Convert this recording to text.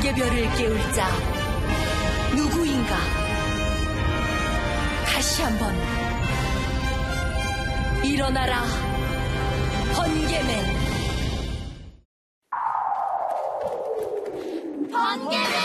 번개별을 깨울 자 누구인가? 다시 한번 일어나라, 번개맨. 번개맨!